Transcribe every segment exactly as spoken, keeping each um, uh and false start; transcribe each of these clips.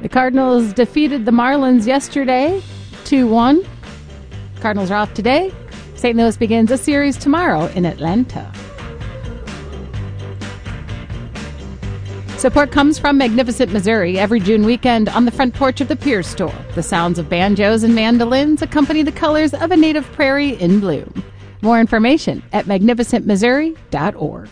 The Cardinals defeated the Marlins yesterday, two one. Cardinals are off today. Saint Louis begins a series tomorrow in Atlanta. Support comes from Magnificent Missouri every June weekend on the front porch of the Pierce store. The sounds of banjos and mandolins accompany the colors of a native prairie in bloom. More information at magnificent missouri dot org.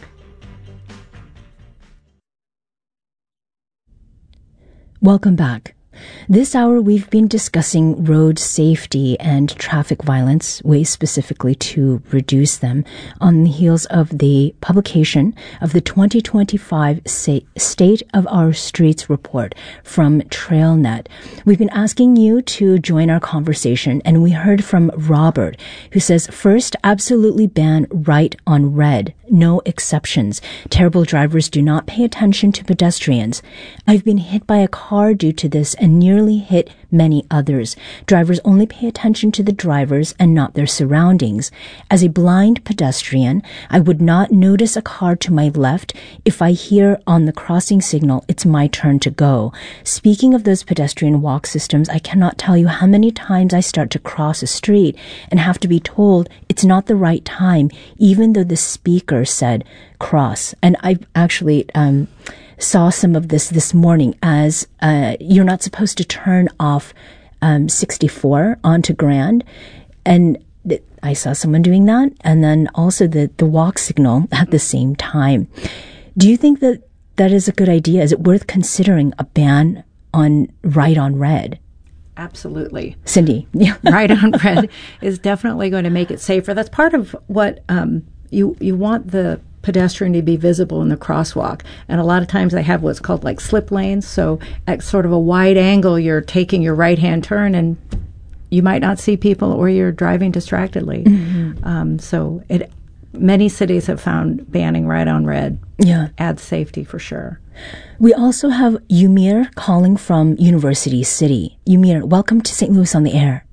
Welcome back. This hour, we've been discussing road safety and traffic violence, ways specifically to reduce them, on the heels of the publication of the twenty twenty-five State of Our Streets report from TrailNet. We've been asking you to join our conversation, and we heard from Robert, who says, first, absolutely ban right on red. No exceptions. Terrible drivers do not pay attention to pedestrians. I've been hit by a car due to this and nearly hit many others. Drivers only pay attention to the drivers and not their surroundings. As a blind pedestrian, I would not notice a car to my left if I hear on the crossing signal it's my turn to go. Speaking of those pedestrian walk systems, I cannot tell you how many times I start to cross a street and have to be told it's not the right time, even though the speaker said cross. And I actually um saw some of this this morning as uh, you're not supposed to turn off um, sixty-four onto Grand. And th- I saw someone doing that. And then also the, the walk signal at the same time. Do you think that that is a good idea? Is it worth considering a ban on right on red? Absolutely. Cindy. Yeah. Right on red is definitely going to make it safer. That's part of what um, you you want the pedestrian to be visible in the crosswalk. And a lot of times they have what's called like slip lanes. So at sort of a wide angle, you're taking your right-hand turn and you might not see people or you're driving distractedly. Mm-hmm. Um, so it many cities have found banning right on red yeah. adds safety for sure. We also have Umir calling from University City. Umir, welcome to Saint Louis on the Air.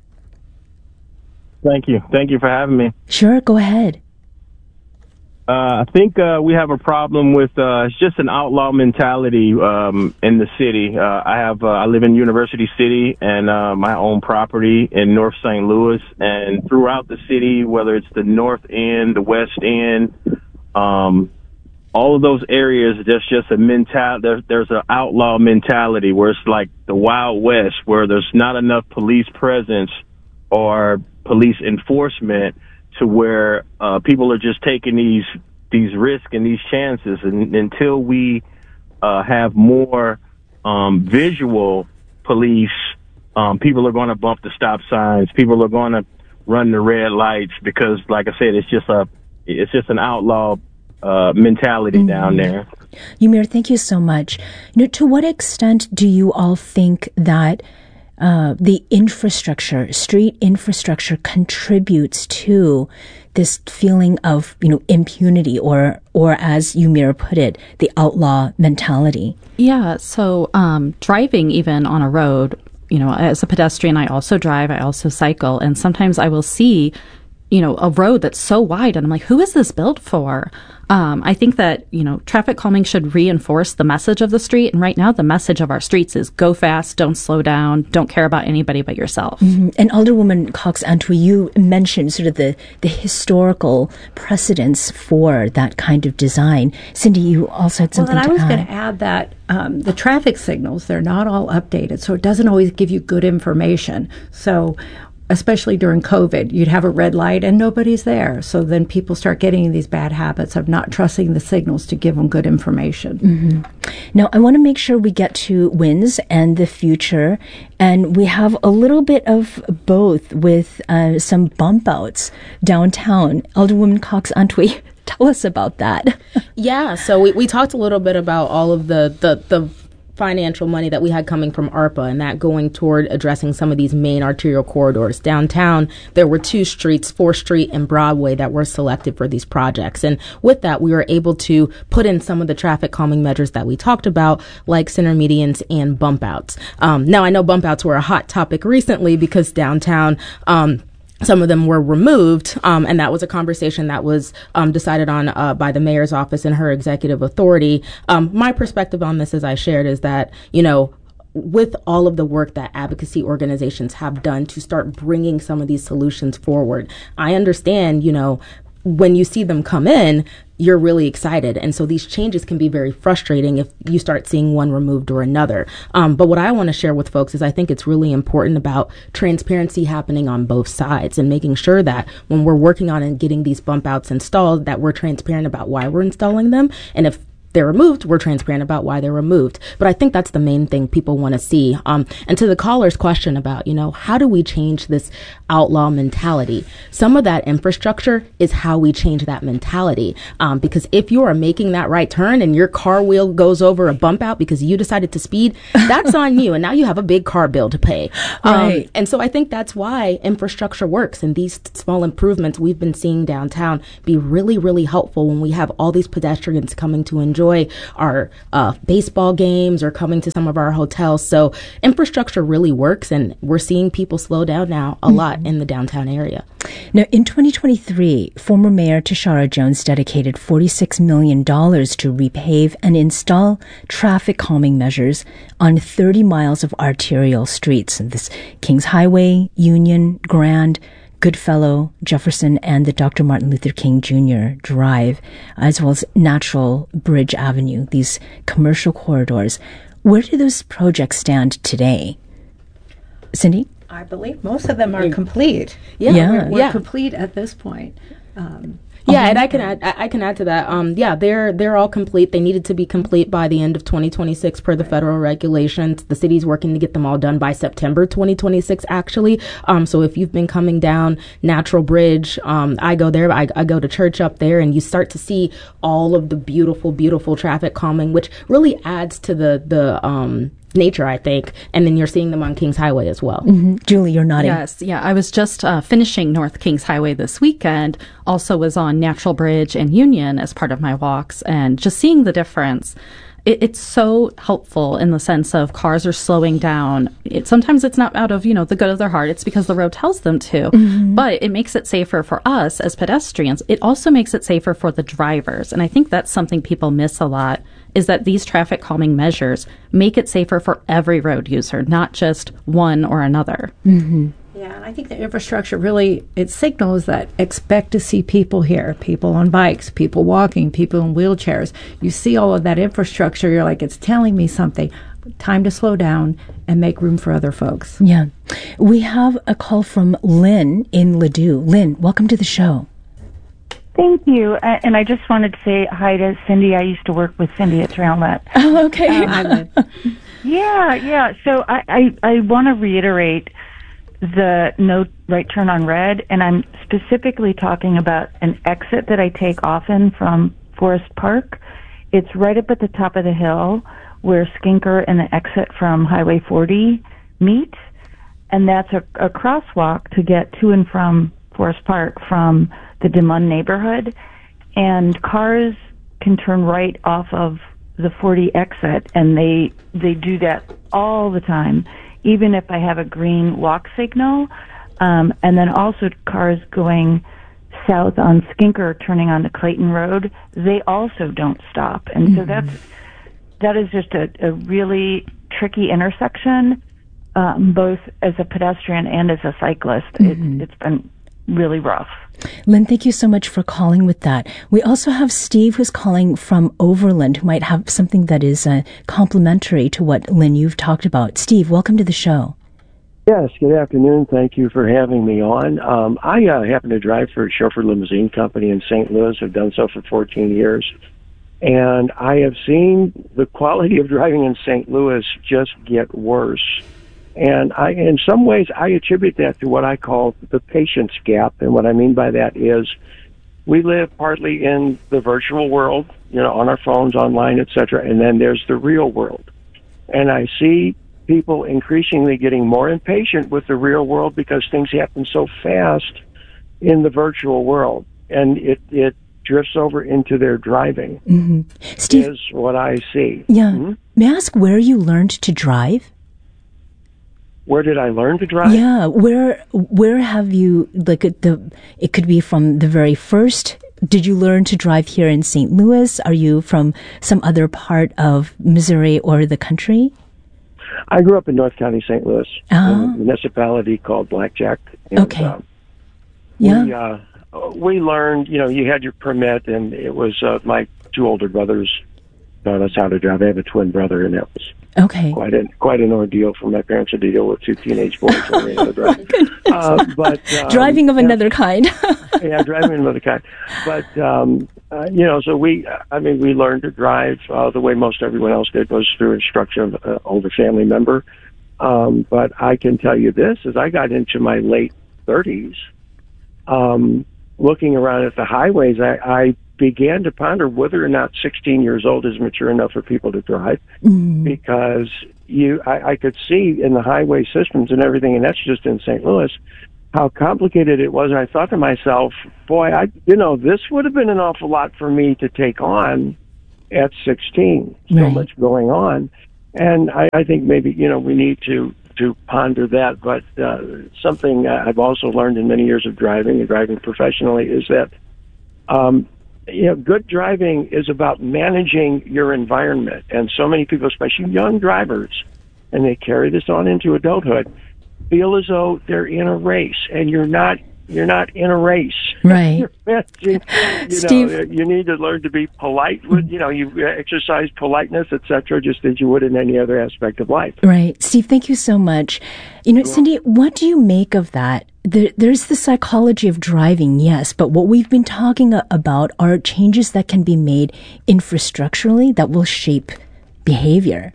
Thank you. Thank you for having me. Sure, go ahead. Uh, I think uh, we have a problem with uh, it's just an outlaw mentality um, in the city. Uh, I have uh, I live in University City and uh, my own property in North Saint Louis, and throughout the city, whether it's the North End, the West End, um, all of those areas, there's just a mental. There's there's an outlaw mentality where it's like the Wild West, where there's not enough police presence or police enforcement to where uh, people are just taking these these risks and these chances. And until we uh, have more um, visual police, um, people are going to bump the stop signs. People are going to run the red lights because, like I said, it's just a it's just an outlaw uh, mentality mm-hmm. down there. Umir, thank you so much. You know, to what extent do you all think that Uh, the infrastructure, street infrastructure contributes to this feeling of, you know, impunity or, or as Umir put it, the outlaw mentality? Yeah. So, um, driving even on a road, you know, as a pedestrian, I also drive, I also cycle, and sometimes I will see, you know, a road that's so wide and I'm like, who is this built for? Um, I think that, you know, traffic calming should reinforce the message of the street. And right now, the message of our streets is go fast, don't slow down, don't care about anybody but yourself. Mm-hmm. And Alderwoman Cox-Antwi, you mentioned sort of the, the historical precedence for that kind of design. Cindy, you also had something well, and to I was add. going to add that um, the traffic signals, they're not all updated, so it doesn't always give you good information. So especially during COVID, you'd have a red light and nobody's there. So then people start getting these bad habits of not trusting the signals to give them good information. Mm-hmm. Now, I want to make sure we get to wins and the future. And we have a little bit of both with uh, some bump outs downtown. Alderwoman Cox-Antwi, tell us about that. Yeah, so we, we talked a little bit about all of the, the, the financial money that we had coming from ARPA and that going toward addressing some of these main arterial corridors. Downtown, there were two streets, fourth Street and Broadway, that were selected for these projects. And with that, we were able to put in some of the traffic calming measures that we talked about, like center medians and bump outs. Um, now, I know bump outs were a hot topic recently because downtown, um, some of them were removed, um, and that was a conversation that was um, decided on uh, by the mayor's office and her executive authority. Um, my perspective on this, as I shared, is that, you know, with all of the work that advocacy organizations have done to start bringing some of these solutions forward, I understand, you know, when you see them come in, you're really excited. And so these changes can be very frustrating if you start seeing one removed or another. Um, but what I want to share with folks is I think it's really important about transparency happening on both sides and making sure that when we're working on and getting these bump outs installed, that we're transparent about why we're installing them. And if they're removed, we're transparent about why they're removed. But I think that's the main thing people want to see. Um, and to the caller's question about, you know, how do we change this outlaw mentality? Some of that infrastructure is how we change that mentality. Um, because if you are making that right turn and your car wheel goes over a bump out because you decided to speed, that's on you. And now you have a big car bill to pay. Right. Um, and so I think that's why infrastructure works. And these small improvements we've been seeing downtown be really, really helpful when we have all these pedestrians coming to enjoy enjoy our uh, baseball games or coming to some of our hotels. So infrastructure really works, and we're seeing people slow down now a mm-hmm. lot in the downtown area. Now, in twenty twenty-three, former Mayor Tishaura Jones dedicated forty-six million dollars to repave and install traffic calming measures on thirty miles of arterial streets. This Kings Highway, Union, Grand, Goodfellow, Jefferson, and the Doctor Martin Luther King Junior Drive, as well as Natural Bridge Avenue, these commercial corridors. Where do those projects stand today? Cindy? I believe most of them are complete. Yeah, yeah. We're, we're yeah. complete at this point. Um, Yeah, and I can add. I can add to that. Um, yeah, they're they're all complete. They needed to be complete by the end of twenty twenty-six per the federal regulations. The city's working to get them all done by September twenty twenty-six. Actually, um, so if you've been coming down Natural Bridge, um, I go there. I, I go to church up there, and you start to see all of the beautiful, beautiful traffic calming, which really adds to the the um. nature, I think, and then you're seeing them on Kings Highway as well. Mm-hmm. Julie, you're nodding. Yes, yeah. I was just uh, finishing North Kings Highway this weekend. Also was on Natural Bridge and Union as part of my walks, and just seeing the difference. It, it's so helpful in the sense of cars are slowing down. It, sometimes it's not out of, you know, the good of their heart. It's because the road tells them to. Mm-hmm. But it makes it safer for us as pedestrians. It also makes it safer for the drivers. And I think that's something people miss a lot, is that these traffic calming measures make it safer for every road user, not just one or another. Mm-hmm. Yeah, and I think the infrastructure really, it signals that expect to see people here, people on bikes, people walking, people in wheelchairs. You see all of that infrastructure, you're like, it's telling me something. Time to slow down and make room for other folks. Yeah. We have a call from Lynn in Ladue. Lynn, welcome to the show. Thank you. Uh, and I just wanted to say hi to Cindy. I used to work with Cindy at TrailNet. Oh, okay. Um, yeah, yeah. So I, I, I want to reiterate the no right turn on red, and I'm specifically talking about an exit that I take often from Forest Park. It's right up at the top of the hill where Skinker and the exit from Highway forty meet, and that's a, a crosswalk to get to and from Forest Park from the DeMunn neighborhood, and cars can turn right off of the forty exit, and they they do that all the time, even if I have a green walk signal, um, and then also cars going south on Skinker turning onto Clayton Road, they also don't stop. And mm-hmm. so that's that is just a, a really tricky intersection, um, both as a pedestrian and as a cyclist. Mm-hmm. It, it's been really rough. Lynn, thank you so much for calling with that. We also have Steve who's calling from Overland, who might have something that is uh, complementary to what, Lynn, you've talked about. Steve, welcome to the show. Yes, good afternoon. Thank you for having me on. Um, I uh, happen to drive for a chauffeur limousine company in Saint Louis. I've done so for fourteen years. And I have seen the quality of driving in Saint Louis just get worse. And I, in some ways, I attribute that to what I call the patience gap. And what I mean by that is we live partly in the virtual world, you know, on our phones, online, et cetera, and then there's the real world. And I see people increasingly getting more impatient with the real world because things happen so fast in the virtual world. And it, it drifts over into their driving, mm-hmm. Steve, is what I see. Yeah. Mm-hmm. May I ask where you learned to drive? Where did I learn to drive? Yeah, where where have you, like, the? It could be from the very first. Did you learn to drive here in Saint Louis? Are you from some other part of Missouri or the country? I grew up in North County, Saint Louis, Oh. in a municipality called Blackjack. And, Okay. uh, Yeah. We, uh, we learned, you know, you had your permit, and it was uh, my two older brothers taught us how to drive. I have a twin brother, and that was Okay. quite an quite an ordeal for my parents to deal with two teenage boys learning how to drive. Uh, but um, Driving of yeah, another kind. yeah, driving of another kind. But um, uh, you know, so we, I mean, we learned to drive uh, the way most everyone else did, was through instruction of an older family member. Um, but I can tell you this: as I got into my late thirties, um, looking around at the highways, I, I began to ponder whether or not sixteen years old is mature enough for people to drive, Mm. because you, I, I could see in the highway systems and everything, and that's just in Saint Louis, how complicated it was. And I thought to myself, boy, I, you know, this would have been an awful lot for me to take on at sixteen. So Right. much going on. And I, I think maybe, you know, we need to, to ponder that. But uh, something I've also learned in many years of driving and driving professionally is that, um, you know, good driving is about managing your environment. And so many people, especially young drivers, and they carry this on into adulthood, feel as though they're in a race, and you're not. You're not in a race. Right. You're managing, you Steve. know, you need to learn to be polite with, you know, you exercise politeness, et cetera, just as you would in any other aspect of life. Right. Steve, thank you so much. You know, Cindy, what do you make of that? There, there's the psychology of driving, yes, but what we've been talking a- about are changes that can be made infrastructurally that will shape behavior.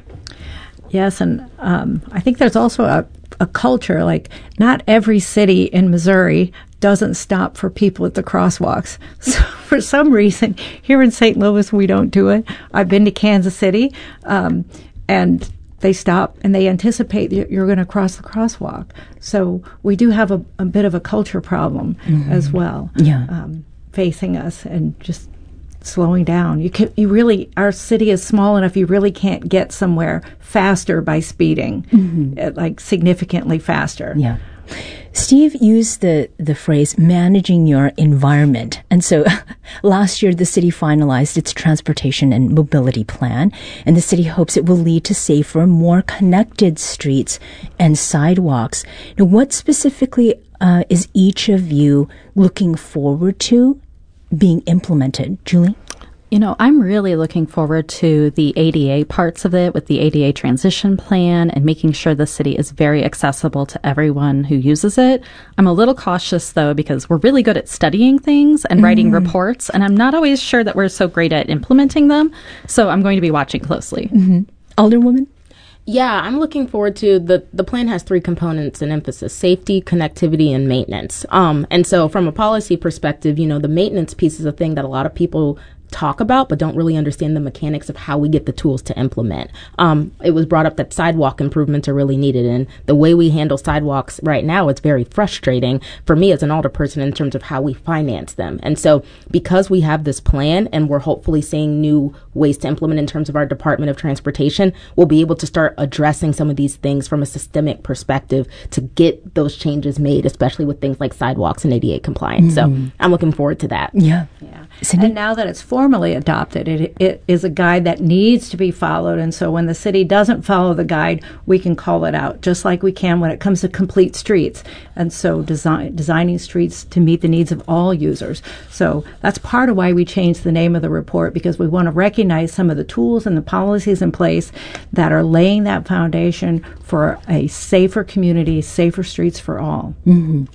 Yes, and um, I think there's also a, a culture, like not every city in Missouri doesn't stop for people at the crosswalks. So for some reason, here in Saint Louis, we don't do it. I've been to Kansas City, um, and they stop and they anticipate that you're going to cross the crosswalk. So we do have a, a bit of a culture problem Mm-hmm. as well, Yeah. um, facing us, and just slowing down. You can, you really, our city is small enough, you really can't get somewhere faster by speeding, Mm-hmm. uh, like significantly faster. Yeah. Steve used the, the phrase managing your environment. And so last year, the city finalized its transportation and mobility plan, and the city hopes it will lead to safer, more connected streets and sidewalks. Now, what specifically uh, is each of you looking forward to being implemented? Julie? You know, I'm really looking forward to the A D A parts of it, with the A D A transition plan and making sure the city is very accessible to everyone who uses it. I'm a little cautious, though, because we're really good at studying things and writing reports, and I'm not always sure that we're so great at implementing them. So I'm going to be watching closely. Mm-hmm. Alderwoman? Yeah, I'm looking forward to the the plan has three components and emphasis: safety, connectivity, and maintenance. Um, and so from a policy perspective, you know, the maintenance piece is a thing that a lot of people talk about but don't really understand the mechanics of how we get the tools to implement. Um, it was brought up that sidewalk improvements are really needed, and the way we handle sidewalks right now, it's very frustrating for me as an alderperson in terms of how we finance them. And so because we have this plan and we're hopefully seeing new ways to implement in terms of our Department of Transportation, we'll be able to start addressing some of these things from a systemic perspective to get those changes made, especially with things like sidewalks and A D A compliance. Mm-hmm. So I'm looking forward to that. Yeah. Yeah. Cindy? And now that it's formally adopted, it, it is a guide that needs to be followed. And so when the city doesn't follow the guide, we can call it out, just like we can when it comes to complete streets. And so design, designing streets to meet the needs of all users. So that's part of why we changed the name of the report, because we want to recognize some of the tools and the policies in place that are laying that foundation for a safer community, safer streets for all. Mm-hmm.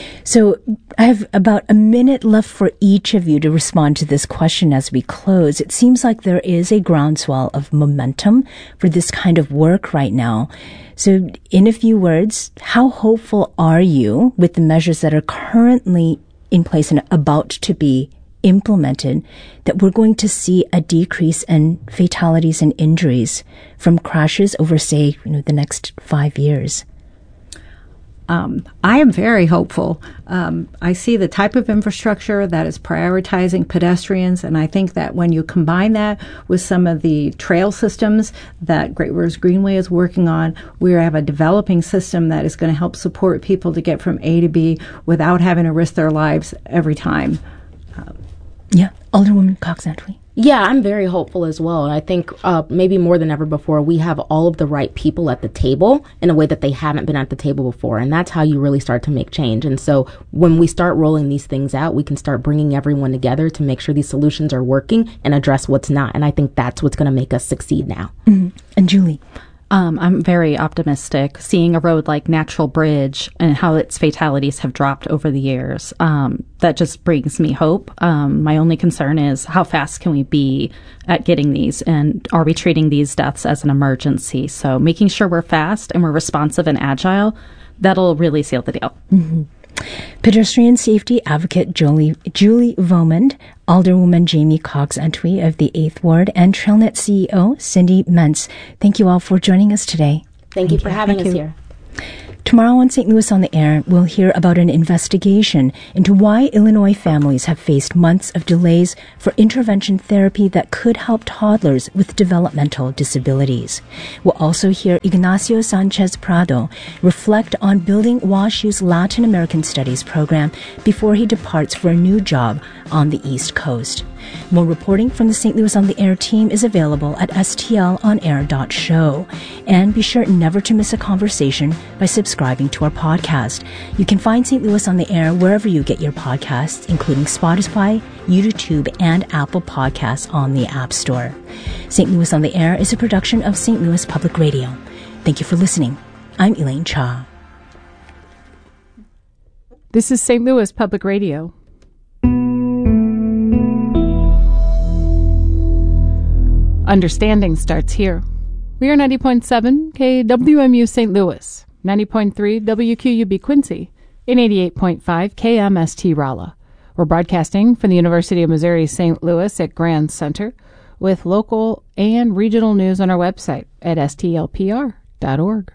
So I have about a minute left for each of you to respond to this question as we close. It seems like there is a groundswell of momentum for this kind of work right now. So in a few words, how hopeful are you with the measures that are currently in place and about to be implemented that we're going to see a decrease in fatalities and injuries from crashes over, say, you know, the next five years? Um, I am very hopeful. Um, I see the type of infrastructure that is prioritizing pedestrians, and I think that when you combine that with some of the trail systems that Great Rivers Greenway is working on, we have a developing system that is going to help support people to get from A to B without having to risk their lives every time. Yeah. Alderwoman Cox-Antwi. Yeah, I'm very hopeful as well. And I think uh, maybe more than ever before, we have all of the right people at the table in a way that they haven't been at the table before. And that's how you really start to make change. And so when we start rolling these things out, we can start bringing everyone together to make sure these solutions are working and address what's not. And I think that's what's going to make us succeed now. Mm-hmm. And Julie? Um, I'm very optimistic. Seeing a road like Natural Bridge and how its fatalities have dropped over the years, um, that just brings me hope. Um, my only concern is how fast can we be at getting these, and are we treating these deaths as an emergency? So making sure we're fast and we're responsive and agile, that'll really seal the deal. Mm-hmm. Pedestrian safety advocate Julie, Julie Vomand, Alderwoman Jamie Cox-Antwi of the eighth Ward, and TrailNet C E O Cindy Mentz. Thank you all for joining us today. Thank, Thank you for you. having Thank us you. here. Tomorrow on Saint Louis on the Air, we'll hear about an investigation into why Illinois families have faced months of delays for intervention therapy that could help toddlers with developmental disabilities. We'll also hear Ignacio Sanchez Prado reflect on building WashU's Latin American Studies program before he departs for a new job on the East Coast. More reporting from the Saint Louis on the Air team is available at s t l on air dot show. And be sure never to miss a conversation by subscribing to our podcast. You can find Saint Louis on the Air wherever you get your podcasts, including Spotify, YouTube, and Apple Podcasts on the App Store. Saint Louis on the Air is a production of Saint Louis Public Radio. Thank you for listening. I'm Elaine Cha. This is Saint Louis Public Radio. Understanding starts here. We are ninety point seven K W M U Saint Louis, ninety point three W Q U B Quincy, and eighty-eight point five K M S T Rolla. We're broadcasting from the University of Missouri Saint Louis at Grand Center with local and regional news on our website at s t l p r dot org.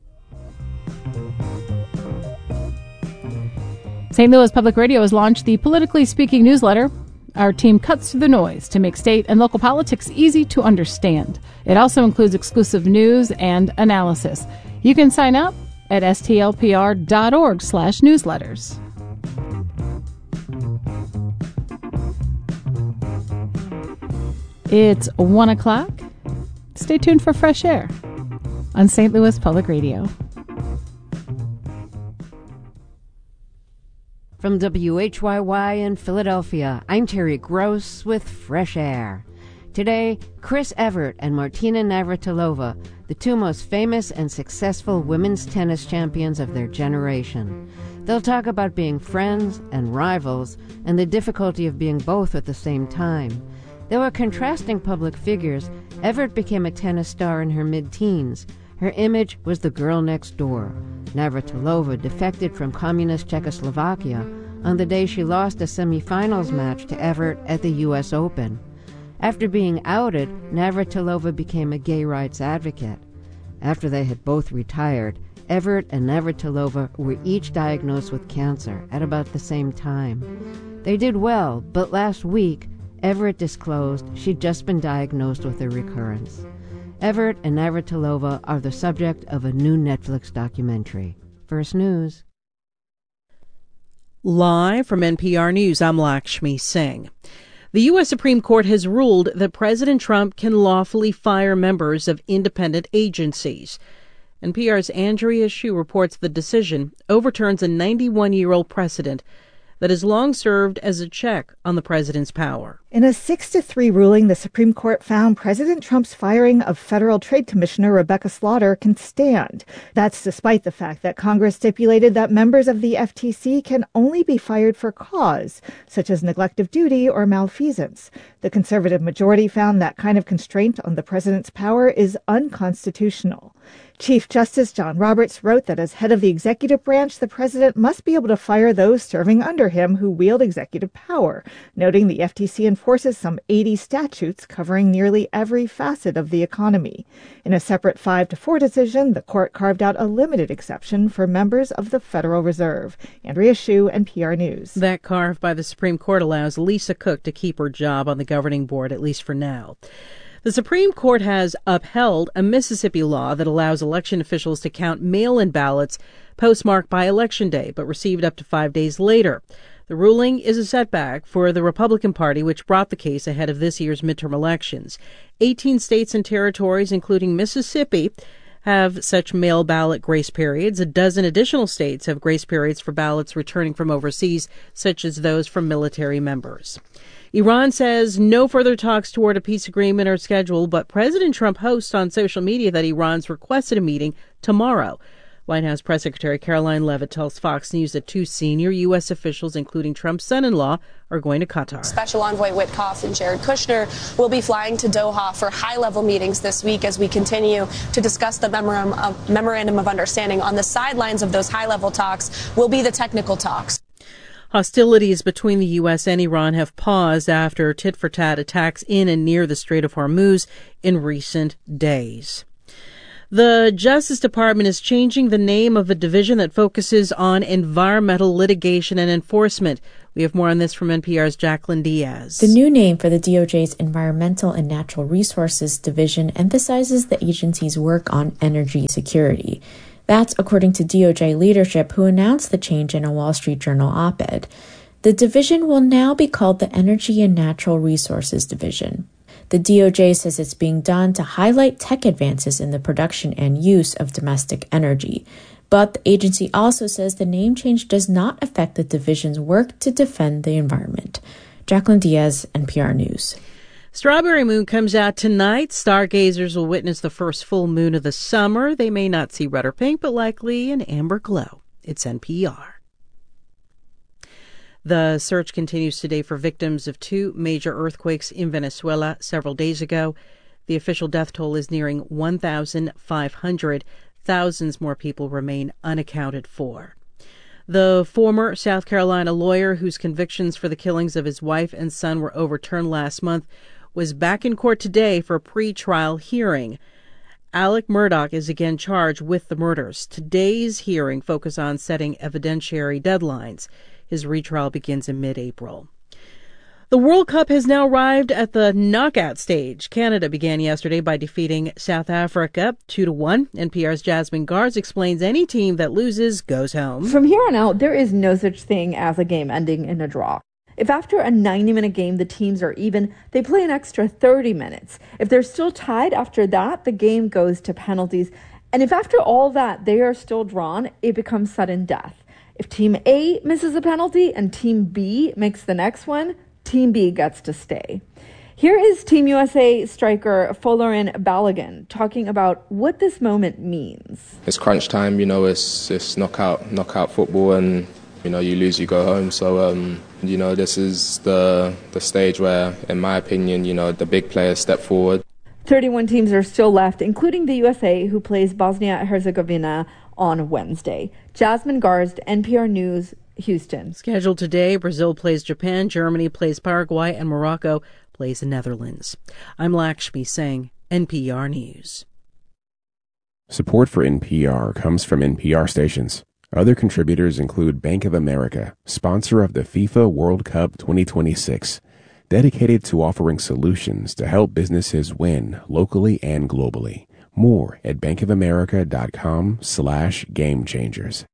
Saint Louis Public Radio has launched the Politically Speaking newsletter. Our team cuts through the noise to make state and local politics easy to understand. It also includes exclusive news and analysis. You can sign up at s t l p r dot org slash newsletters. It's one o'clock. Stay tuned for Fresh Air on Saint Louis Public Radio. From W H Y Y in Philadelphia, I'm Terry Gross with Fresh Air. Today, Chris Evert and Martina Navratilova, the two most famous and successful women's tennis champions of their generation. They'll talk about being friends and rivals and the difficulty of being both at the same time. They were contrasting public figures. Evert became a tennis star in her mid-teens. Her image was the girl next door. Navratilova defected from communist Czechoslovakia on the day she lost a semifinals match to Evert at the U S Open. After being outed, Navratilova became a gay rights advocate. After they had both retired, Evert and Navratilova were each diagnosed with cancer at about the same time. They did well, but last week, Evert disclosed she'd just been diagnosed with a recurrence. Evert and Navratilova are the subject of a new Netflix documentary. First News. Live from N P R News, I'm Lakshmi Singh. The U S Supreme Court has ruled that President Trump can lawfully fire members of independent agencies. N P R's Andrea Hsu reports the decision overturns a ninety-one-year-old precedent that has long served as a check on the president's power. In a six to three ruling, the Supreme Court found President Trump's firing of Federal Trade Commissioner Rebecca Slaughter can stand. That's despite the fact that Congress stipulated that members of the F T C can only be fired for cause, such as neglect of duty or malfeasance. The conservative majority found that kind of constraint on the president's power is unconstitutional. Chief Justice John Roberts wrote that as head of the executive branch, the president must be able to fire those serving under him who wield executive power, noting the F T C enforces some eighty statutes covering nearly every facet of the economy. In a separate five to four decision, the court carved out a limited exception for members of the Federal Reserve. Andrea Hsu, N P R News. That carve by the Supreme Court allows Lisa Cook to keep her job on the governing board, at least for now. The Supreme Court has upheld a Mississippi law that allows election officials to count mail-in ballots postmarked by Election Day, but received up to five days later. The ruling is a setback for the Republican Party, which brought the case ahead of this year's midterm elections. eighteen states and territories, including Mississippi, have such mail ballot grace periods. A dozen additional states have grace periods for ballots returning from overseas, such as those from military members. Iran says no further talks toward a peace agreement are scheduled, but President Trump hosts on social media that Iran's requested a meeting tomorrow. White House Press Secretary Caroline Leavitt tells Fox News that two senior U S officials, including Trump's son-in-law, are going to Qatar. Special Envoy Witkoff and Jared Kushner will be flying to Doha for high-level meetings this week as we continue to discuss the memorandum of, memorandum of understanding. On the sidelines of those high-level talks will be the technical talks. Hostilities between the U S and Iran have paused after tit-for-tat attacks in and near the Strait of Hormuz in recent days. The Justice Department is changing the name of a division that focuses on environmental litigation and enforcement. We have more on this from N P R's Jacqueline Diaz. The new name for the D O J's Environmental and Natural Resources Division emphasizes the agency's work on energy security. That's according to D O J leadership, who announced the change in a Wall Street Journal op-ed. The division will now be called the Energy and Natural Resources Division. The D O J says it's being done to highlight tech advances in the production and use of domestic energy. But the agency also says the name change does not affect the division's work to defend the environment. Jacqueline Diaz, N P R News. Strawberry Moon comes out tonight. Stargazers will witness the first full moon of the summer. They may not see red or pink, but likely an amber glow. It's N P R. The search continues today for victims of two major earthquakes in Venezuela several days ago. The official death toll is nearing one thousand five hundred. Thousands more people remain unaccounted for. The former South Carolina lawyer whose convictions for the killings of his wife and son were overturned last month was back in court today for a pre-trial hearing. Alec Murdaugh is again charged with the murders. Today's hearing focuses on setting evidentiary deadlines. His retrial begins in mid-April. The World Cup has now arrived at the knockout stage. Canada began yesterday by defeating South Africa two to one. N P R's Jasmine Garz explains any team that loses goes home. From here on out, there is no such thing as a game ending in a draw. If after a ninety-minute game the teams are even, they play an extra thirty minutes. If they're still tied after that, the game goes to penalties. And if after all that they are still drawn, it becomes sudden death. If Team A misses a penalty and Team B makes the next one, Team B gets to stay. Here is Team U S A striker Folarin Balogun talking about what this moment means. It's crunch time, you know, it's it's knockout knockout football, and you know, you lose, you go home. So um, you know, this is the the stage where, in my opinion, you know, the big players step forward. thirty-one teams are still left, including the U S A, who plays Bosnia-Herzegovina on Wednesday. Jasmine Garst, N P R News, Houston. Scheduled today, Brazil plays Japan, Germany plays Paraguay, and Morocco plays the Netherlands. I'm Lakshmi Singh, N P R News. Support for N P R comes from N P R stations. Other contributors include Bank of America, sponsor of the FIFA World Cup twenty twenty-six, dedicated to offering solutions to help businesses win locally and globally. More at bankofamerica.com slash game changers.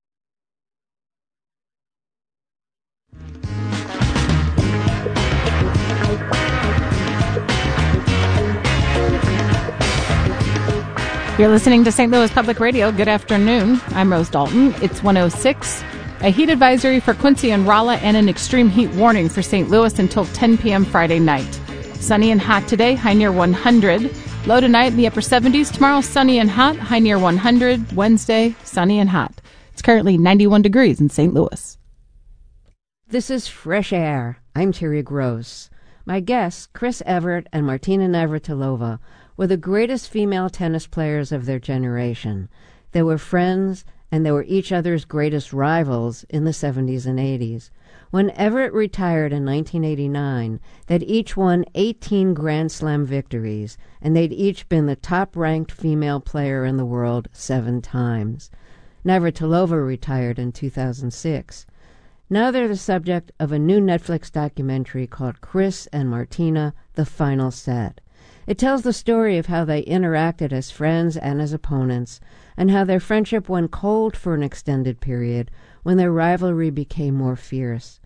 You're listening to Saint Louis Public Radio. Good afternoon. I'm Rose Dalton. It's one oh six. A heat advisory for Quincy and Rolla and an extreme heat warning for Saint Louis until ten p.m. Friday night. Sunny and hot today, high near one hundred. Low tonight in the upper seventies. Tomorrow, sunny and hot, high near one hundred. Wednesday, sunny and hot. It's currently ninety-one degrees in Saint Louis. This is Fresh Air. I'm Terry Gross. My guests, Chris Evert and Martina Navratilova, were the greatest female tennis players of their generation. They were friends, and they were each other's greatest rivals in the seventies and eighties. When Evert retired in nineteen eighty-nine, they'd each won eighteen Grand Slam victories, and they'd each been the top-ranked female player in the world seven times. Navratilova retired in two thousand six. Now they're the subject of a new Netflix documentary called Chris and Martina, The Final Set. It tells the story of how they interacted as friends and as opponents, and how their friendship went cold for an extended period when their rivalry became more fierce.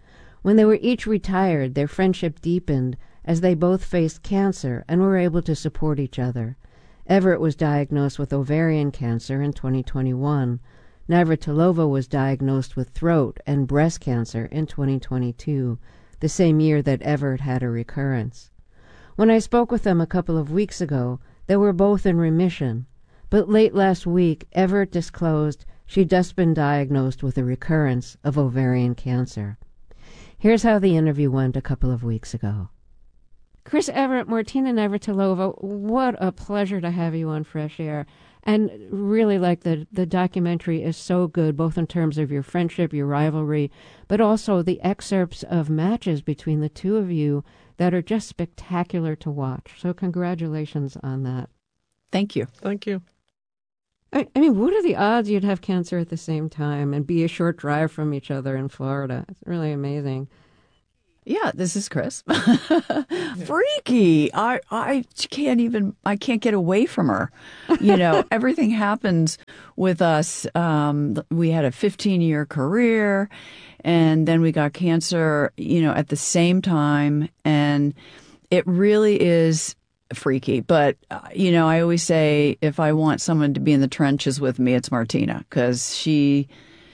When they were each retired, their friendship deepened as they both faced cancer and were able to support each other. Everett was diagnosed with ovarian cancer in twenty twenty-one. Navratilova was diagnosed with throat and breast cancer in twenty twenty-two, the same year that Everett had a recurrence. When I spoke with them a couple of weeks ago, they were both in remission. But late last week, Everett disclosed she'd just been diagnosed with a recurrence of ovarian cancer. Here's how the interview went a couple of weeks ago. Chris Everett, Martina Navratilova, what a pleasure to have you on Fresh Air. And really, like, the, the documentary is so good, both in terms of your friendship, your rivalry, but also the excerpts of matches between the two of you that are just spectacular to watch. So congratulations on that. Thank you. Thank you. I, I mean, what are the odds you'd have cancer at the same time and be a short drive from each other in Florida? It's really amazing. Yeah, this is Chris. Freaky. I I can't even, I can't get away from her. You know, everything happens with us. Um, we had a fifteen-year career, and then we got cancer, you know, at the same time. And it really is freaky. But, uh, you know, I always say if I want someone to be in the trenches with me, it's Martina, because she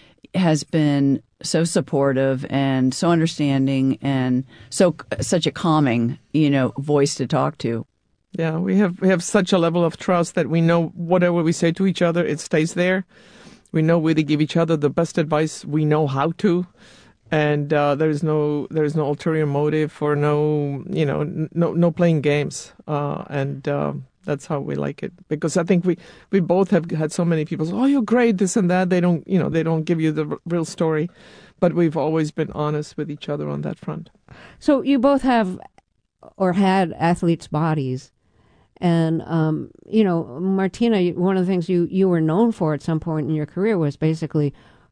has been so supportive and so understanding and so such a calming, you know, voice to talk to. Yeah, we have we have such a level of trust that we know whatever we say to each other, it stays there. We know we give each other the best advice we know how to, and uh, there is no there is no ulterior motive or no you know no no playing games, uh, and uh, that's how we like it. Because I think we, we both have had so many people say, "Oh, you're great, this and that." They don't you know they don't give you the r- real story, but we've always been honest with each other on that front. So you both have or had athletes' bodies. And, um, you know, Martina, one of the things you, you were known for at some point in your career was basically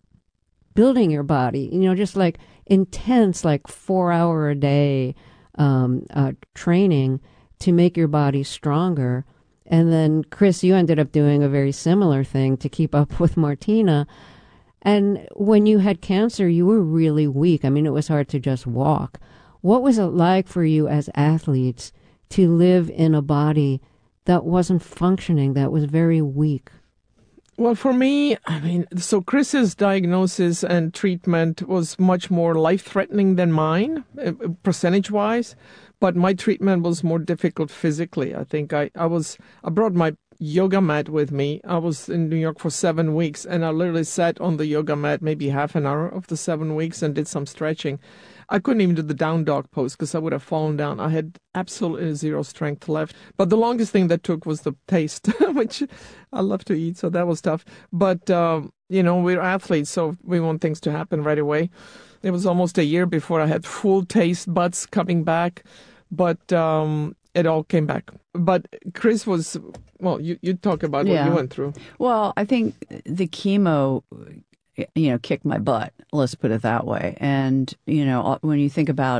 building your body, you know, just like intense, like four hour a day um, uh, training to make your body stronger. And then, Chris, you ended up doing a very similar thing to keep up with Martina. And when you had cancer, you were really weak. I mean, it was hard to just walk. What was it like for you as athletes to live in a body that wasn't functioning, that was very weak? Well, for me, I mean, so Chris's diagnosis and treatment was much more life-threatening than mine, percentage-wise, but my treatment was more difficult physically. I think I, I was, I brought my yoga mat with me. I was in New York for seven weeks, and I literally sat on the yoga mat maybe half an hour of the seven weeks and did some stretching. I couldn't even do the down dog pose because I would have fallen down. I had absolutely zero strength left. But the longest thing that took was the taste, which I love to eat, so that was tough. But, um, you know, we're athletes, so we want things to happen right away. It was almost a year before I had full taste buds coming back, but um, it all came back. But Chris was, well, you, you talk about yeah. what you went through. Well, I think the chemo, you know, kicked my butt. Let's put it that way. And, you know, when you think about,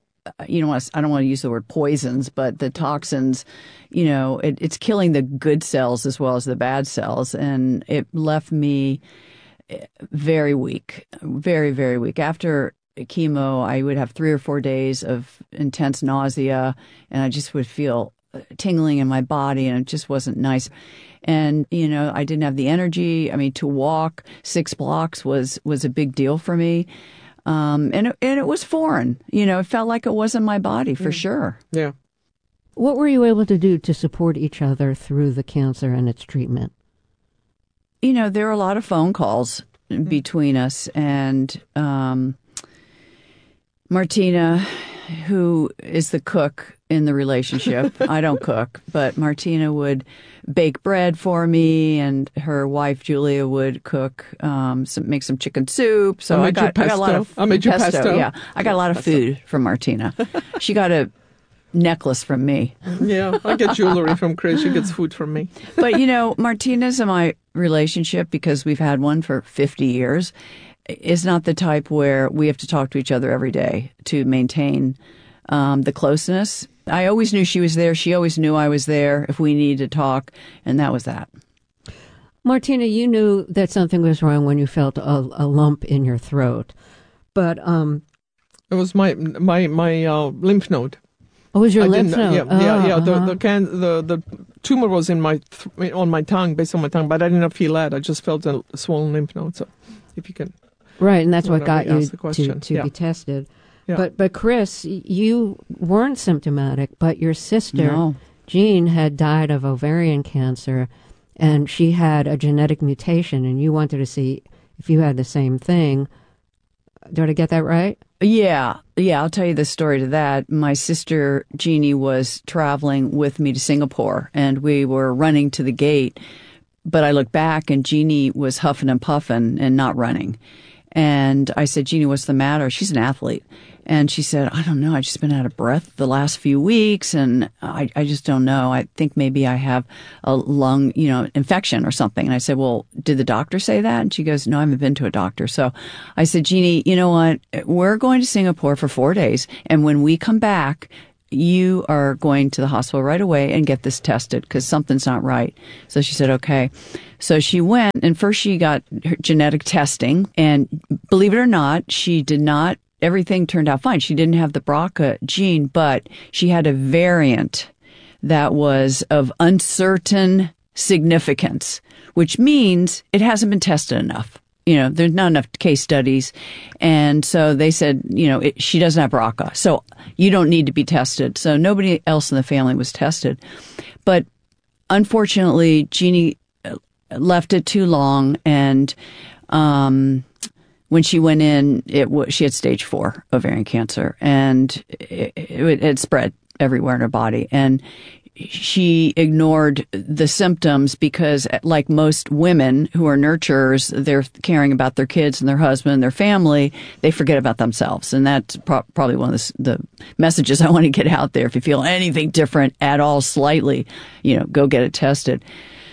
you know, I don't want to use the word poisons, but the toxins, you know, it, it's killing the good cells as well as the bad cells. And it left me very weak, very, very weak. After chemo, I would have three or four days of intense nausea, and I just would feel tingling in my body, and it just wasn't nice. And, you know, I didn't have the energy. I mean, to walk six blocks was, was a big deal for me. Um, and, it, and it was foreign. You know, it felt like it wasn't my body for mm. sure. Yeah. What were you able to do to support each other through the cancer and its treatment? You know, there were a lot of phone calls mm. between us, and um, Martina, who is the cook in the relationship. I don't cook, but Martina would bake bread for me, and her wife Julia would cook, um, some, make some chicken soup. So I, I got, I got a lot of I made you pesto. pesto. Yeah, I got a lot of food from Martina. She got a necklace from me. Yeah, I get jewelry from Chris. She gets food from me. But you know, Martina's and my relationship, because we've had one for fifty years, is not the type where we have to talk to each other every day to maintain um, the closeness. I always knew she was there. She always knew I was there if we needed to talk, and that was that. Martina, you knew that something was wrong when you felt a, a lump in your throat. But um, It was my my my uh, lymph node. Oh, it was your I lymph didn't- node? Yeah, Oh, yeah, yeah. uh-huh. The the can the the tumor was in my th- on my tongue, based on my tongue, but I did not feel that. I just felt a swollen lymph node. So, if you can, Right, and that's what whenever got you you ask the to, question. to Yeah. be tested. Yeah. But but Chris, y- you weren't symptomatic, but your sister, No. Jean, had died of ovarian cancer, and she had a genetic mutation, and you wanted to see if you had the same thing. Did I get that right? Yeah, yeah, I'll tell you the story to that. My sister Jeannie was traveling with me to Singapore, and we were running to the gate, but I looked back and Jeannie was huffing and puffing and not running. And I said, Jeannie, what's the matter? She's an athlete. And she said, I don't know. I've just been out of breath the last few weeks, and I, I just don't know. I think maybe I have a lung, you know, infection or something. And I said, well, did the doctor say that? And she goes, no, I haven't been to a doctor. So I said, Jeannie, you know what? We're going to Singapore for four days. And when we come back, you are going to the hospital right away and get this tested because something's not right. So she said, okay. So she went, and first she got her genetic testing. And believe it or not, she did not, everything turned out fine. She didn't have the B R C A gene, but she had a variant that was of uncertain significance, which means it hasn't been tested enough. You know, there's not enough case studies. And so they said, you know, it, she doesn't have B R C A. So you don't need to be tested. So nobody else in the family was tested. But unfortunately, Jeannie left it too long. And um, when she went in, it w- she had stage four ovarian cancer. And it, it, it spread everywhere in her body. And she ignored the symptoms because, like most women who are nurturers, they're caring about their kids and their husband and their family. They forget about themselves. And that's pro- probably one of the, the messages I want to get out there. If you feel anything different at all slightly, you know, go get it tested.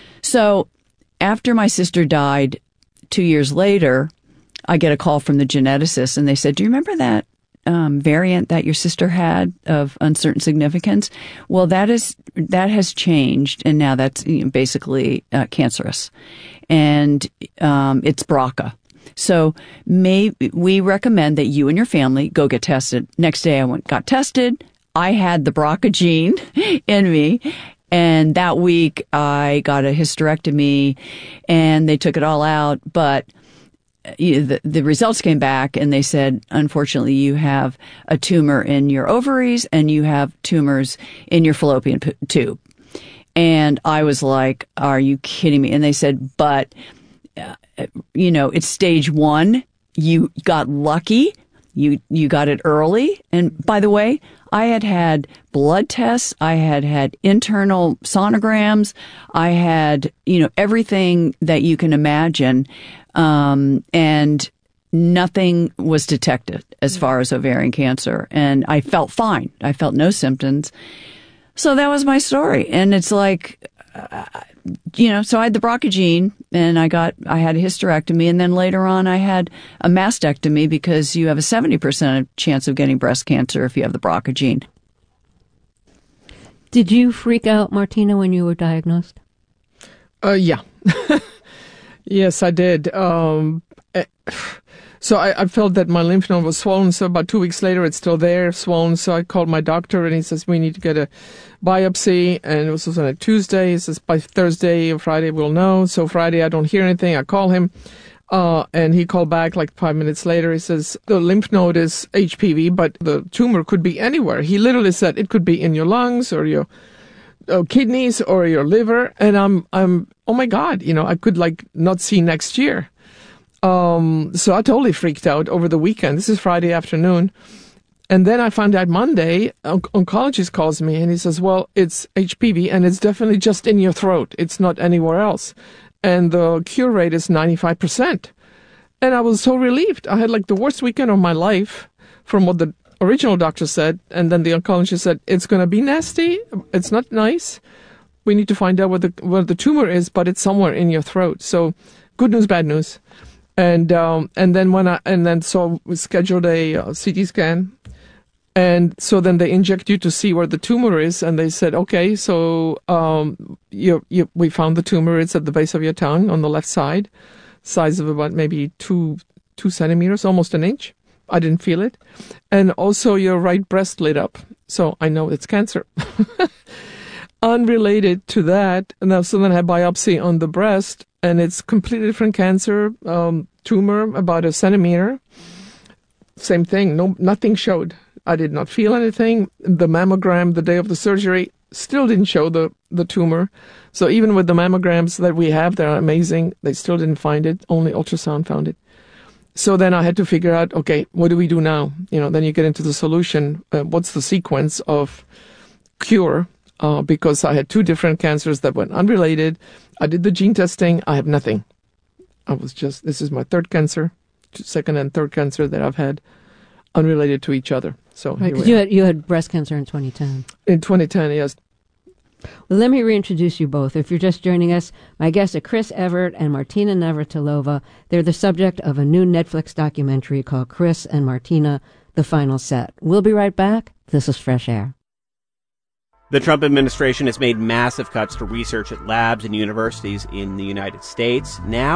So after my sister died two years later, I get a call from the geneticist, and they said, do you remember that Um, variant that your sister had of uncertain significance? Well, that is that has changed, and now that's, you know, basically uh, cancerous, and um, it's B R C A. So may, we recommend that you and your family go get tested. Next day, I went got tested. I had the B R C A gene in me. And that week, I got a hysterectomy, and they took it all out, but You know, the, the results came back and they said, unfortunately, you have a tumor in your ovaries and you have tumors in your fallopian p- tube. And I was like, are you kidding me? And they said, but, uh, you know, it's stage one. You got lucky. You, you got it early. And by the way, I had had blood tests. I had had internal sonograms. I had, you know, everything that you can imagine. Um, and nothing was detected as far as ovarian cancer. And I felt fine. I felt no symptoms. So that was my story. And it's like, uh, you know, so I had the B R C A gene, and I got, I had a hysterectomy, and then later on I had a mastectomy because you have a seventy percent chance of getting breast cancer if you have the B R C A gene. Did you freak out, Martina, when you were diagnosed? Uh, yeah. Yes, I did. Um, so I, I felt that my lymph node was swollen. So about two weeks later, it's still there, swollen. So I called my doctor, and he says, we need to get a biopsy. And it was on a Tuesday. He says, by Thursday or Friday, we'll know. So Friday, I don't hear anything. I call him. Uh, and he called back like five minutes later. He says, the lymph node is H P V, but the tumor could be anywhere. He literally said it could be in your lungs or your uh, kidneys or your liver. And I'm, I'm, oh my God, you know, I could like not see next year. Um, so I totally freaked out over the weekend. This is Friday afternoon. And then I found out Monday, an oncologist calls me and he says, well, it's H P V and it's definitely just in your throat. It's not anywhere else. And the cure rate is ninety-five percent. And I was so relieved. I had like the worst weekend of my life from what the original doctor said. And then the oncologist said, it's going to be nasty. It's not nice. We need to find out what the, what the tumor is, but it's somewhere in your throat. So good news, bad news. And, um, and then when I, and then so we scheduled a uh, C T scan. And so then they inject you to see where the tumor is. And they said, okay, so, um, you, you, we found the tumor. It's at the base of your tongue on the left side, size of about maybe two, two centimeters, almost an inch. I didn't feel it. And also your right breast lit up. So I know it's cancer. Unrelated to that, now, so then I had biopsy on the breast, and it's completely different cancer, um, tumor, about a centimeter. Same thing, no, nothing showed. I did not feel anything. The mammogram the day of the surgery still didn't show the, the tumor. So even with the mammograms that we have, they're amazing, they still didn't find it. Only ultrasound found it. So then I had to figure out, okay, what do we do now? You know, then you get into the solution. Uh, what's the sequence of cure? Uh, because I had two different cancers that went unrelated. I did the gene testing. I have nothing. I was just, this is my third cancer, second and third cancer that I've had unrelated to each other. So right, because you had, you had breast cancer in twenty ten. In twenty ten, yes. Well, let me reintroduce you both. If you're just joining us, my guests are Chris Evert and Martina Navratilova. They're the subject of a new Netflix documentary called Chris and Martina, The Final Set. We'll be right back. This is Fresh Air. The Trump administration has made massive cuts to research at labs and universities in the United States. Now